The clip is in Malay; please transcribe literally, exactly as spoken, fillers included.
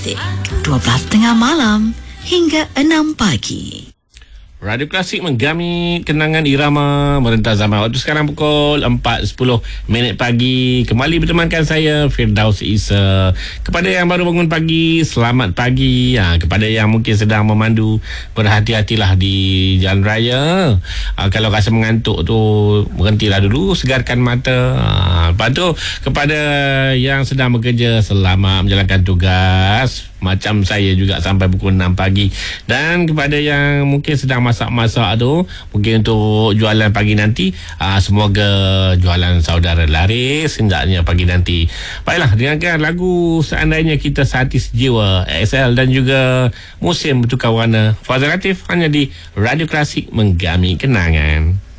Klasik, dua belas tiga puluh malam hingga enam pagi. Radio Klasik menggami kenangan irama merentas zaman. Waktu sekarang pukul empat sepuluh minit pagi. Kembali bertemankan saya, Firdaus Isa. Kepada yang baru bangun pagi, selamat pagi. Ha, kepada yang mungkin sedang memandu, berhati-hatilah di jalan raya. Ha, kalau rasa mengantuk tu, berhentilah dulu, segarkan mata. Ha, lepas tu, kepada yang sedang bekerja, selamat menjalankan tugas. Macam saya juga sampai pukul enam pagi. Dan kepada yang mungkin sedang masak-masak tu, mungkin untuk jualan pagi nanti, aa, semoga jualan saudara laris hendaknya pagi nanti. Baiklah, dengarkan lagu Seandainya Kita Sehati Sejiwa, X L dan juga Musim Bertukar Warna, Fazal Latif, hanya di Radio Klasik menggami kenangan.